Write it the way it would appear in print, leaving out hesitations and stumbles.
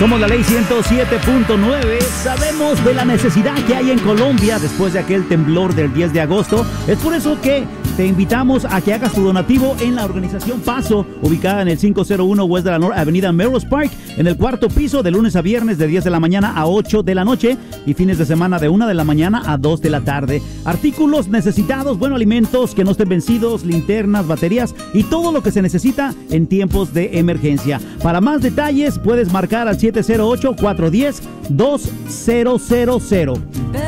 Somos la ley 107.9. Sabemos de la necesidad que hay en Colombia después de aquel temblor del 10 de agosto. Es por eso que te invitamos a que hagas tu donativo en la organización Paso, ubicada en el 501 West de la North Avenida Melrose Park, en el cuarto piso, de lunes a viernes de 10 de la mañana a 8 de la noche y fines de semana de 1 de la mañana a 2 de la tarde. Artículos necesitados, alimentos que no estén vencidos, linternas, baterías y todo lo que se necesita en tiempos de emergencia. Para más detalles puedes marcar al 708-410-2000.